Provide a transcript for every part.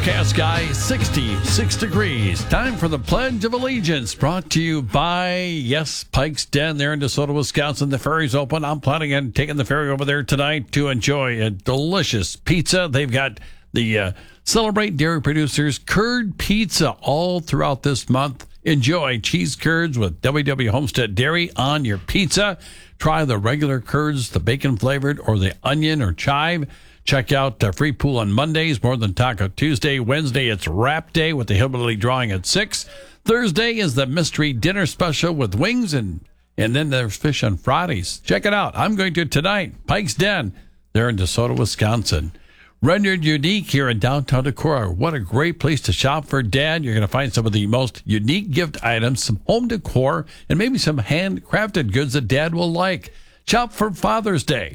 overcast sky, 66 degrees. Time for the Pledge of Allegiance, brought to you by, yes, Pike's Den there in DeSoto, Wisconsin. The ferry's open. I'm planning on taking the ferry over there tonight to enjoy a delicious pizza. They've got the Celebrate Dairy Producers curd pizza all throughout this month. Enjoy cheese curds with WW Homestead Dairy on your pizza. Try the regular curds, the bacon flavored, or the onion or chive. Check out Free Pool on Mondays, More Than Taco Tuesday. Wednesday, it's Wrap Day with the Hillbilly Drawing at 6. Thursday is the Mystery Dinner Special with wings, and then there's fish on Fridays. Check it out. I'm going to tonight. Pike's Den, there in DeSoto, Wisconsin. Rendered unique here in downtown Decorah. What a great place to shop for Dad. You're going to find some of the most unique gift items, some home decor, and maybe some handcrafted goods that Dad will like. Shop for Father's Day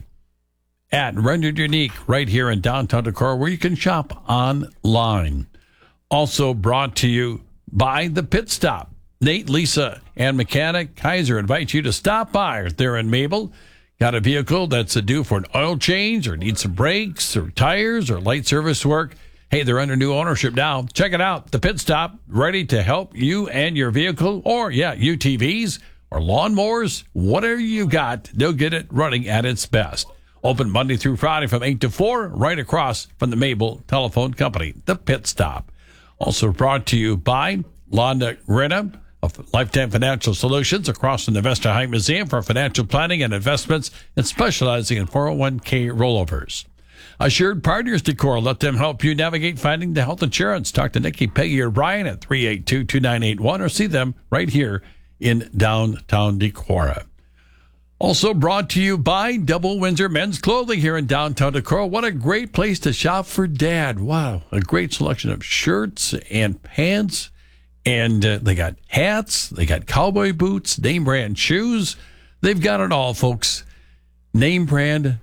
at Rendered Unique right here in downtown Decorah, where you can shop online. Also brought to you by The Pit Stop. Nate, Lisa, and Mechanic Kaiser invite you to stop by there in Mabel. Got a vehicle that's due for an oil change or needs some brakes or tires or light service work? Hey, they're under new ownership now. Check it out. The Pit Stop, ready to help you and your vehicle, or, UTVs or lawnmowers. Whatever you got, they'll get it running at its best. Open Monday through Friday from 8 to 4, right across from the Mabel Telephone Company, The Pit Stop. Also brought to you by Londa Rena of Lifetime Financial Solutions across from the Vesta High Museum for financial planning and investments and specializing in 401k rollovers. Assured Partners Decor, let them help you navigate finding the health insurance. Talk to Nikki, Peggy, or Brian at 382-2981 or see them right here in downtown Decorah. Also brought to you by Double Windsor Men's Clothing here in downtown Decorah. What a great place to shop for Dad. Wow, a great selection of shirts and pants. And they got hats, they got cowboy boots, name brand shoes. They've got it all, folks. Name brand,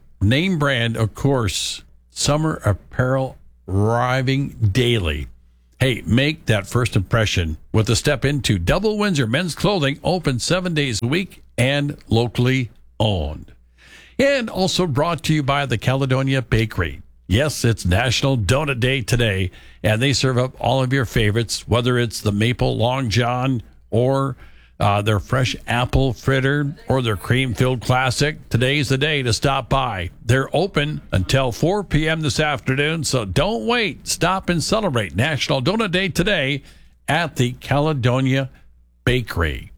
of course. Summer apparel arriving daily. Hey, make that first impression with a step into Double Windsor Men's Clothing, open 7 days a week and locally owned. And also brought to you by the Caledonia Bakery. Yes, it's National Donut Day today, and they serve up all of your favorites, whether it's the Maple Long John or their fresh apple fritter or their cream-filled classic. Today's the day to stop by. They're open until 4 p.m. this afternoon, so don't wait. Stop and celebrate National Donut Day today at the Caledonia Bakery.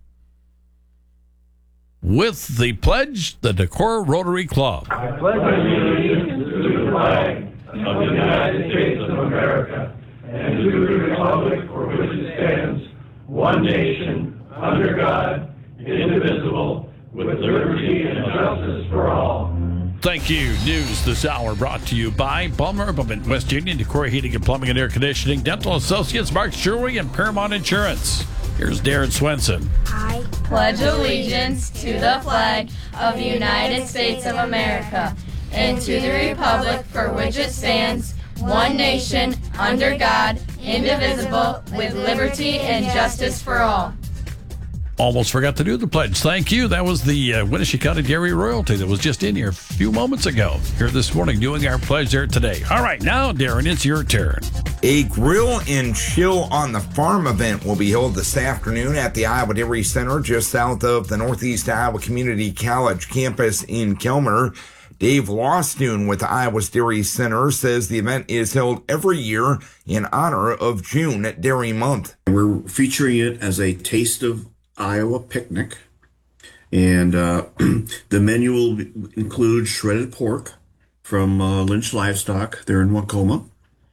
With the pledge, the Decorah Rotary Club. I pledge allegiance to the flag of the United States of America and to the republic for which it stands, one nation, under God, indivisible, with liberty and justice for all. Thank you. News this hour brought to you by Palmer Implement, West Union, Decorah Heating and Plumbing and Air Conditioning, Dental Associates, Mark's Jewelry, and Paramount Insurance. Here's Darren Swenson. I pledge allegiance to the flag of the United States of America and to the republic for which it stands, one nation, under God, indivisible, with liberty and justice for all. Almost forgot to do the pledge. Thank you. That was the Winnebago County Dairy Royalty that was just in here a few moments ago. Here this morning doing our pledge there today. All right, now, Darren, it's your turn. A grill and chill on the farm event will be held this afternoon at the Iowa Dairy Center just south of the Northeast Iowa Community College campus in Kelmer. Dave Lostoon with the Iowa Dairy Center says the event is held every year in honor of June Dairy Month. We're featuring it as a Taste of Iowa picnic, and the menu will include shredded pork from Lynch Livestock there in Waukoma,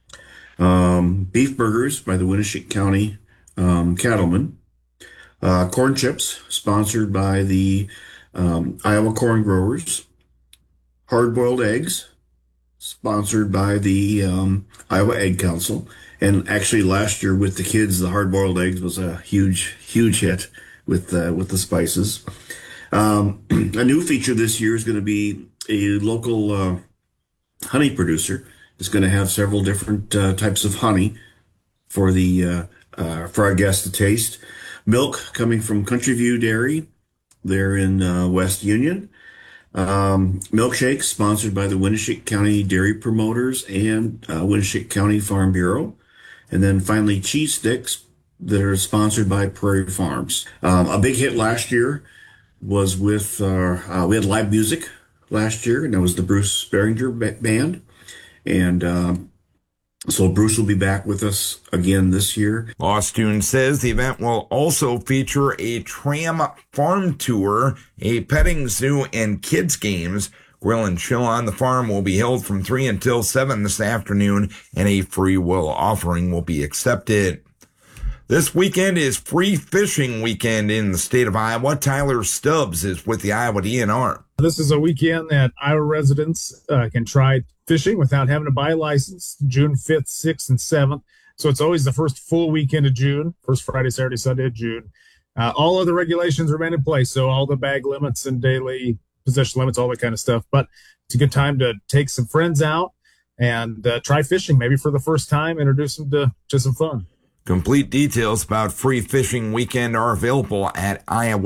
beef burgers by the Winnebago County Cattlemen, corn chips sponsored by the Iowa Corn Growers, hard-boiled eggs sponsored by the Iowa Egg Council, and actually last year with the kids, the hard-boiled eggs was a huge hit with the spices. A new feature this year is going to be a local honey producer. Is going to have several different types of honey for our guests to taste. Milk coming from Country View Dairy, there in West Union. Milkshakes sponsored by the Winnebago County Dairy Promoters and Winnebago County Farm Bureau. And then finally, cheese sticks that are sponsored by Prairie Farms. A big hit last year was with, we had live music last year, and that was the Bruce Beringer Band. And so Bruce will be back with us again this year. Lost Tune says the event will also feature a tram farm tour, a petting zoo, and kids games. Grill and chill on the farm will be held from 3 until 7 this afternoon, and a free will offering will be accepted. This weekend is free fishing weekend in the state of Iowa. Tyler Stubbs is with the Iowa DNR. This is a weekend that Iowa residents can try fishing without having to buy a license, June 5th, 6th, and 7th. So it's always the first full weekend of June, first Friday, Saturday, Sunday of June. All other regulations remain in place, so all the bag limits and daily possession limits, all that kind of stuff. But it's a good time to take some friends out and try fishing, maybe for the first time, introduce them to some fun. Complete details about Free Fishing Weekend are available at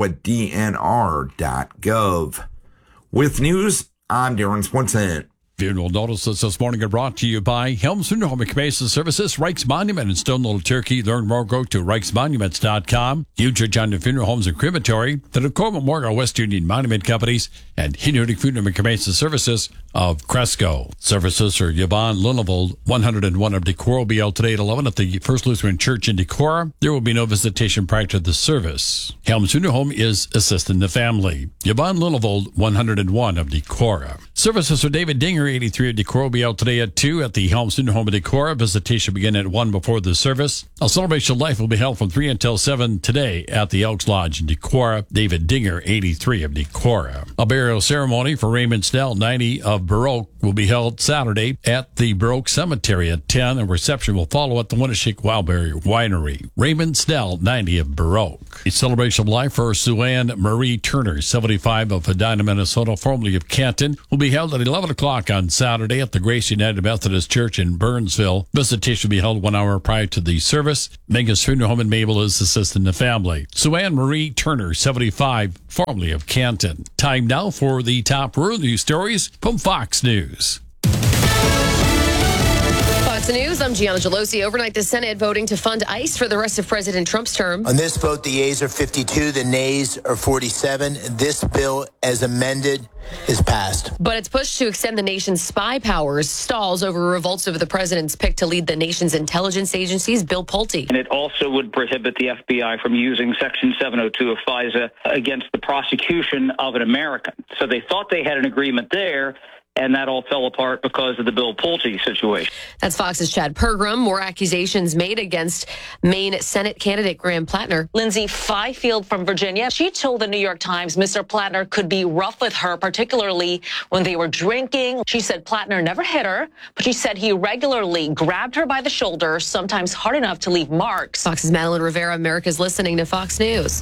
iowadnr.gov. With news, I'm Darren Swenson. Funeral notices this morning are brought to you by Helms Funeral Home and Cremation Services, Reich's Monument in Stone Little Turkey. Learn more, go to reichsmonuments.com. Huge John Funeral Homes and Crematory, the Decor Memorial West Union Monument Companies, and Hinnerdig Funeral and Cremation Services of Cresco. Services are Yvonne Linnevold, 101 of Decorah, will be held today at 11 at the First Lutheran Church in Decorah. There will be no visitation prior to the service. Helms Funeral Home is assisting the family. Yvonne Linnevold, 101 of Decorah. Services are David Dinger, 83 of Decorah, will be out today at 2 at the Helms Funeral Home of Decorah. Visitation begin at 1 before the service. A celebration of life will be held from 3 until 7 today at the Elks Lodge in Decorah. David Dinger, 83 of Decorah. A burial ceremony for Raymond Snell, 90 of Baroque, will be held Saturday at the Baroque Cemetery at 10. A reception will follow at the Winneshiek Wildberry Winery. Raymond Snell, 90 of Baroque. A celebration of life for Sue-Ann Marie Turner, 75 of Edina, Minnesota, formerly of Canton, will be held at 11 o'clock on Saturday at the Grace United Methodist Church in Burnsville. Visitation will be held 1 hour prior to the service. Megan's Funeral Home in Mabel is assisting the family. Sue-Ann Marie Turner, 75, formerly of Canton. Time now for the top rural news stories from Fox News. Fox News, I'm Gianna Gelosi. Overnight, the Senate voting to fund ICE for the rest of President Trump's term. On this vote, the yeas are 52, the nays are 47. This bill, as amended, is passed. But its push to extend the nation's spy powers stalls over revolts over the president's pick to lead the nation's intelligence agencies. Bill Pulte. And it also would prohibit the FBI from using Section 702 of FISA against the prosecution of an American. So they thought they had an agreement there, and that all fell apart because of the Bill Pulte situation. That's Fox's Chad Pergram. More accusations made against Maine Senate candidate Graham Plattner. Lindsay Fifield from Virginia. She told the New York Times Mr. Plattner could be rough with her, particularly when they were drinking. She said Plattner never hit her, but she said he regularly grabbed her by the shoulder, sometimes hard enough to leave marks. Fox's Madeline Rivera. America's listening to Fox News.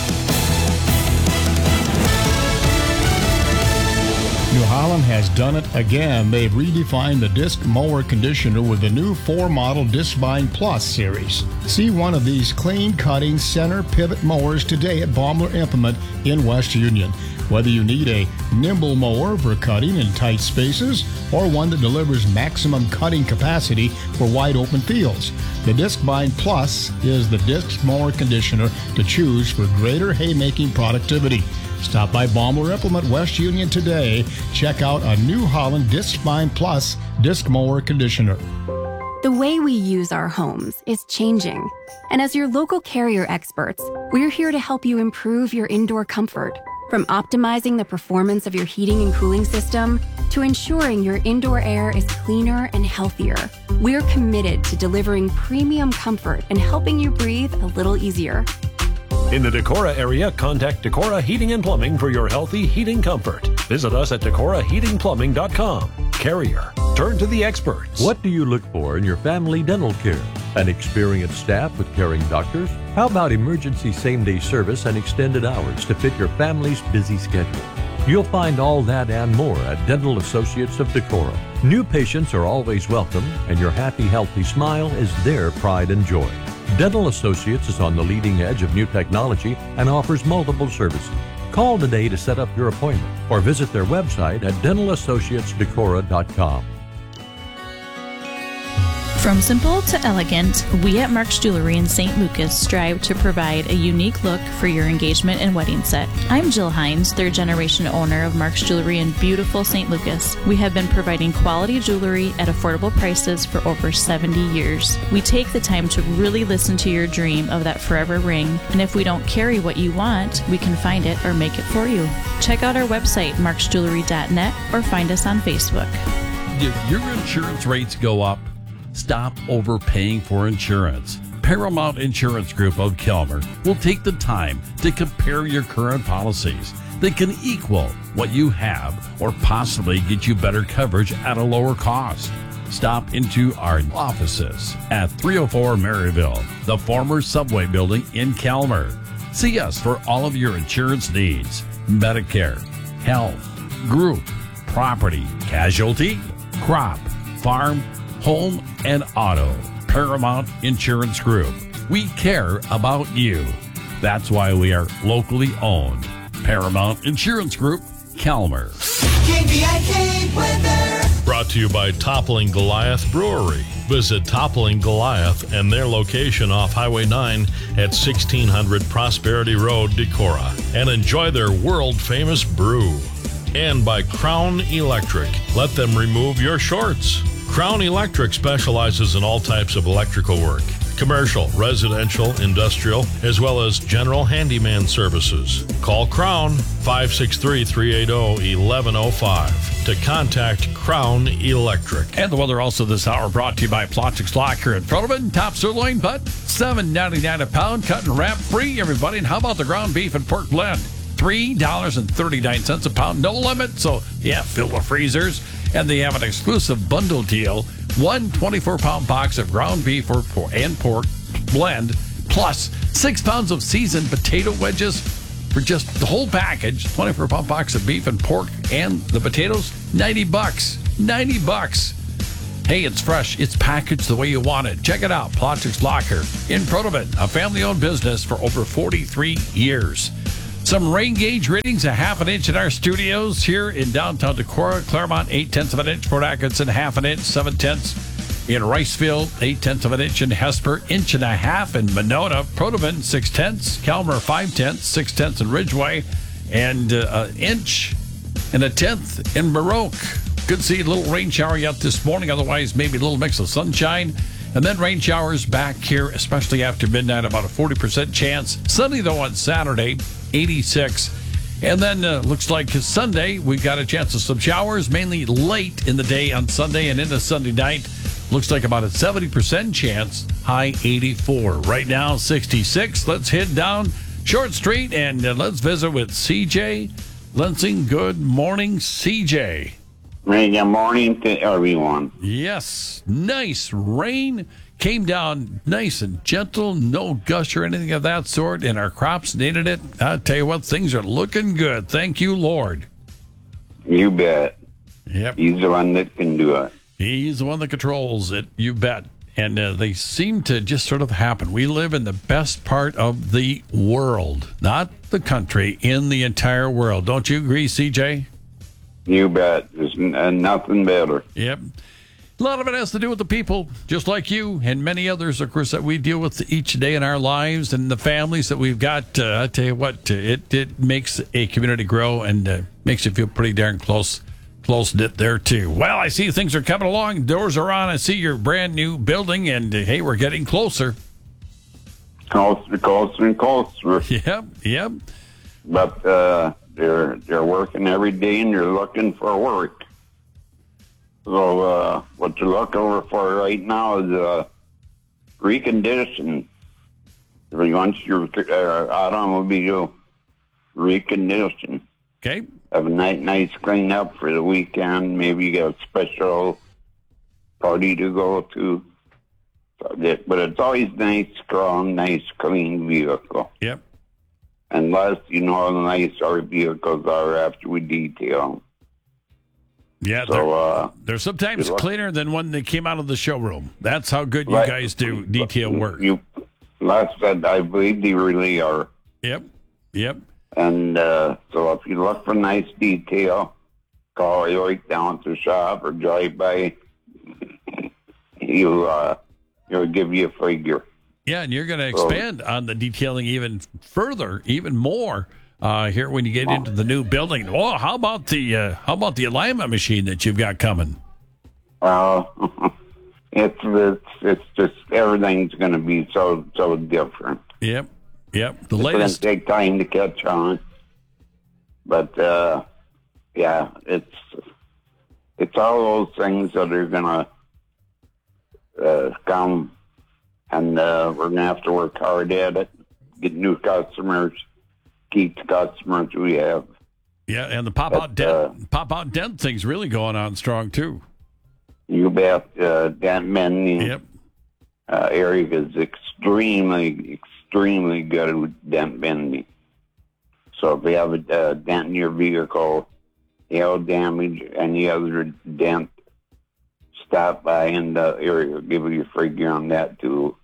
New Holland has done it again. They've redefined the disc mower conditioner with the new 4-model Discbind Plus series. See one of these clean-cutting center pivot mowers today at Baumler Implement in West Union. Whether you need a nimble mower for cutting in tight spaces or one that delivers maximum cutting capacity for wide open fields, the Discbind Plus is the disc mower conditioner to choose for greater haymaking productivity. Stop by Baumler Implement West Union today. Check out a New Holland Discbind Plus disc mower conditioner. The way we use our homes is changing. And as your local Carrier experts, we're here to help you improve your indoor comfort. From optimizing the performance of your heating and cooling system to ensuring your indoor air is cleaner and healthier, we're committed to delivering premium comfort and helping you breathe a little easier. In the Decorah area, contact Decorah Heating and Plumbing for your healthy heating comfort. Visit us at DecorahHeatingPlumbing.com. Carrier. Turn to the experts. What do you look for in your family dental care? An experienced staff with caring doctors? How about emergency same-day service and extended hours to fit your family's busy schedule? You'll find all that and more at Dental Associates of Decorah. New patients are always welcome, and your happy, healthy smile is their pride and joy. Dental Associates is on the leading edge of new technology and offers multiple services. Call today to set up your appointment or visit their website at dentalassociatesdecorah.com. From simple to elegant, we at Mark's Jewelry in St. Lucas strive to provide a unique look for your engagement and wedding set. I'm Jill Hines, third generation owner of Mark's Jewelry in beautiful St. Lucas. We have been providing quality jewelry at affordable prices for over 70 years. We take the time to really listen to your dream of that forever ring, and if we don't carry what you want, we can find it or make it for you. Check out our website, marksjewelry.net, or find us on Facebook. If your insurance rates go up, stop overpaying for insurance. Paramount Insurance Group of Kelmer will take the time to compare your current policies. They can equal what you have or possibly get you better coverage at a lower cost. Stop into our offices at 304 Maryville, the former Subway building in Kelmer. See us for all of your insurance needs. Medicare, health, group, property, casualty, crop, farm, home, and auto. Paramount Insurance Group. We care about you. That's why we are locally owned. Paramount Insurance Group, Kelmer. KVIK weather. Brought to you by Toppling Goliath Brewery. Visit Toppling Goliath and their location off Highway 9 at 1600 Prosperity Road, Decorah, and enjoy their world-famous brew. And by Crown Electric. Let them remove your shorts. Crown Electric specializes in all types of electrical work, commercial, residential, industrial, as well as general handyman services. Call Crown 563-380-1105 to contact Crown Electric. And the weather also this hour brought to you by Plotchik's Locker in Protoman. Top sirloin butt, $7.99 a pound, cut and wrap free, everybody. And how about the ground beef and pork blend? $3.39 a pound, no limit. So, yeah, fill the freezers. And they have an exclusive bundle deal, one 24-pound box of ground beef and pork blend, plus 6 pounds of seasoned potato wedges for just the whole package, 24-pound box of beef and pork and the potatoes, $90. $90. Hey, it's fresh. It's packaged the way you want it. Check it out, Plotchik's Locker in Protoman, a family-owned business for over 43 years. Some rain gauge readings, a half an inch in our studios here in downtown Decorah. Claremont, 0.8 of an inch. Port Atkinson, half an inch, 0.7. In Riceville, 0.8 of an inch. In Hesper, 1.5 inches in Monona. Protoman, 0.6. Kelmer, 0.5. 0.6 in Ridgeway. And 1.1 inches in Baroque. Could see a little rain shower yet this morning. Otherwise, maybe a little mix of sunshine. And then rain showers back here, especially after midnight, about a 40% chance. Sunny, though, on Saturday, 86. And then looks like Sunday, we've got a chance of some showers, mainly late in the day on Sunday and into Sunday night. Looks like about a 70% chance, high 84. Right now, 66. Let's head down Short Street and let's visit with CJ Lansing. Good morning, CJ. Good morning to everyone. Yes, nice rain. Came down nice and gentle, no gush or anything of that sort, and our crops needed it. I'll tell you what, things are looking good. Thank you, Lord. You bet. Yep. He's the one that can do it. He's the one that controls it, you bet. And they seem to just sort of happen. We live in the best part of the world, not the country, in the entire world. Don't you agree, CJ? You bet. There's nothing better. Yep. A lot of it has to do with the people, just like you and many others, of course, that we deal with each day in our lives and the families that we've got. I tell you what, it makes a community grow and makes you feel pretty darn close-knit there, too. Well, I see things are coming along. Doors are on. I see your brand new building, and, hey, we're getting closer. Closer and closer. Yep. But they're working every day, and they're looking for work. So what you're looking for right now is recondition. Once your automobile recondition. Okay. Have a nice clean up for the weekend. Maybe you got a special party to go to. But it's always nice, strong, nice, clean vehicle. Yep. Unless you know how nice our vehicles are after we detail them. Yeah, so, they're sometimes cleaner than when they came out of the showroom. That's how good you guys do detail work. Last said, I believe they really are. Yep. And so if you look for nice detail, call right down at the shop or drive by he'll give you a figure. Yeah, and you're going to expand on the detailing even further, even more here when you get into the new building. Oh, how about the alignment machine that you've got coming? Well, it's just everything's going to be so different. Yep. The It's latest. going to take time to catch on, but yeah, it's all those things that are going to come. And we're going to have to work hard at it, get new customers, keep the customers we have. Yeah, and the pop-out dent thing's really going on strong, too. You bet. Dent mending area is extremely good with dent mending. So if you have a dent in your vehicle, hail damage, any other dent, stop by in the area, give you a figure on that, too.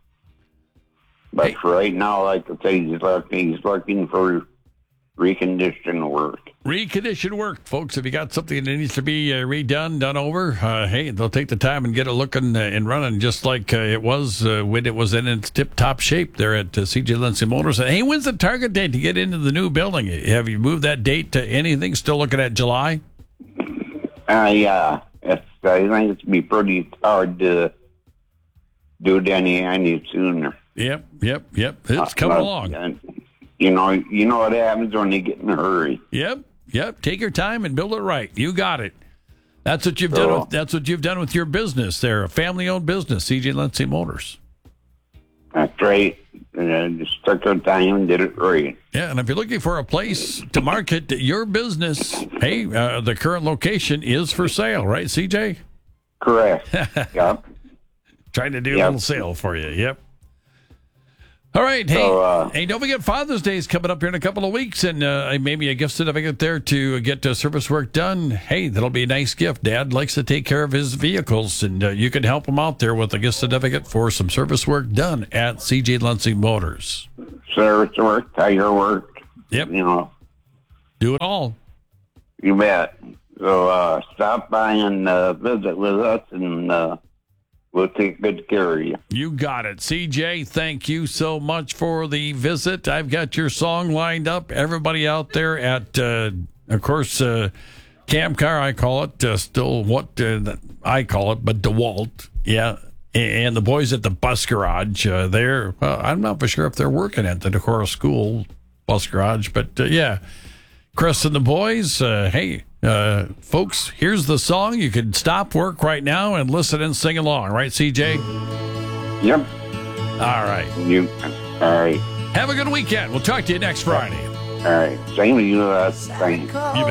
But for right now, like I say, he's looking for reconditioned work. Reconditioned work, folks. If you got something that needs to be redone, done over, hey, they'll take the time and get it looking and running just like it was when it was in its tip-top shape there at CJ Lindsay Motors. And hey, when's the target date to get into the new building? Have you moved that date to anything? Still looking at July? Yeah. I think it's be pretty hard to do it any sooner. Yep. It's coming along. You know what happens when you get in a hurry. Yep. Take your time and build it right. You got it. That's what you've done. That's what you've done with your business. There, a family-owned business, CJ Lindsay Motors. That's right. Just took our time and did it right. Yeah, and if you're looking for a place to market your business, hey, the current location is for sale, right, CJ? Correct. Yep. Trying to do a little sale for you. Yep. All right. Hey, hey, don't forget Father's Day is coming up here in a couple of weeks, and maybe a gift certificate there to get service work done. Hey, that'll be a nice gift. Dad likes to take care of his vehicles, and you can help him out there with a gift certificate for some service work done at CJ Lindsay Motors. Service work, tire work. Yep. Do it all. You bet. So stop by and visit with us, and we'll take good care of you. You got it. CJ, thank you so much for the visit. I've got your song lined up. Everybody out there at, of course, Camp Car, I call it, still what I call it, but DeWalt. Yeah. And the boys at the bus garage, I'm not for sure if they're working at the Decorah School bus garage, but yeah. Chris and the boys, hey, folks, here's the song. You can stop work right now and listen and sing along, right, CJ? Yep. All right. All right. Have a good weekend. We'll talk to you next Friday. All right. Same to you. Thanks.